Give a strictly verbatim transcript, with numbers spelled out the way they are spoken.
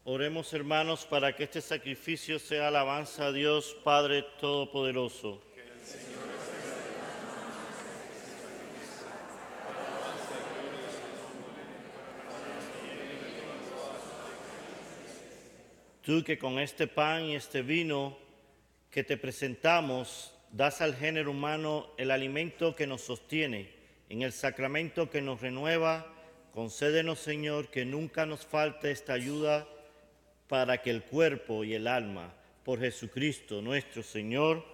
Oremos, hermanos, para que este sacrificio sea alabanza a Dios Padre Todopoderoso. Tú que con este pan y este vino que te presentamos, das al género humano el alimento que nos sostiene, en el sacramento que nos renueva, concédenos, Señor, que nunca nos falte esta ayuda para que el cuerpo y el alma, por Jesucristo nuestro Señor,